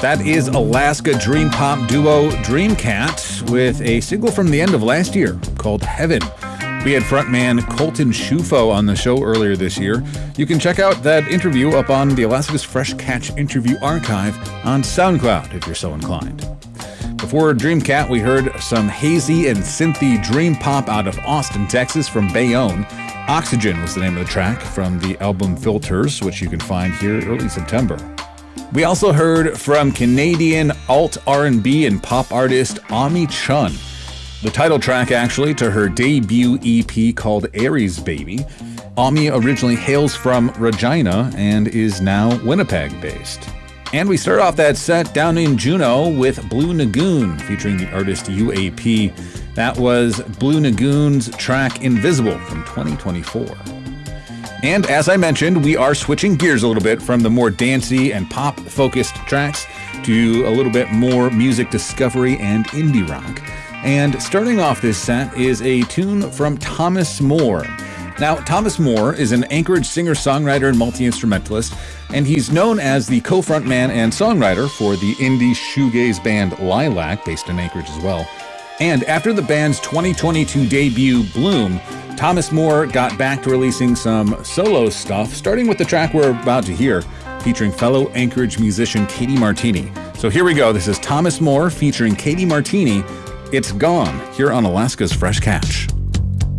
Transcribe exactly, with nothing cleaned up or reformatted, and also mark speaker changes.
Speaker 1: That is Alaska dream pop duo Dreamcat with a single from the end of last year called Heaven. We had frontman Colton Schufo on the show earlier this year. You can check out that interview up on the Alaska's Fresh Catch interview archive on SoundCloud if you're so inclined. Before Dreamcat, we heard some hazy and synthy dream pop out of Austin, Texas from Bayonne. Oxygen was the name of the track from the album Filters, which you can find here early September. We also heard from Canadian alt R and B and pop artist Ami Chun. The title track, actually, to her debut E P called Aries Baby. Ami originally hails from Regina and is now Winnipeg-based. And we start off that set down in Juneau with Blue Nagoon featuring the artist U A P. That was Blue Nagoon's track Invisible from twenty twenty-four. And as I mentioned, we are switching gears a little bit from the more dancey and pop-focused tracks to a little bit more music discovery and indie rock. And starting off this set is a tune from Thomas Moore. Now, Thomas Moore is an Anchorage singer-songwriter and multi-instrumentalist, and he's known as the co-frontman and songwriter for the indie shoegaze band Lilac, based in Anchorage as well. And after the band's twenty twenty-two debut, Bloom, Thomas Moore got back to releasing some solo stuff, starting with the track we're about to hear, featuring fellow Anchorage musician Katie Martini. So here we go. This is Thomas Moore featuring Katie Martini. It's Gone, here on Alaska's Fresh Catch.